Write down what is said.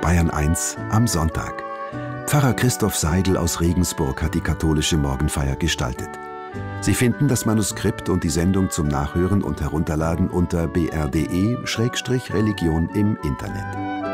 Bayern 1 am Sonntag. Pfarrer Christoph Seidel aus Regensburg hat die katholische Morgenfeier gestaltet. Sie finden das Manuskript und die Sendung zum Nachhören und Herunterladen unter br.de/religion im Internet.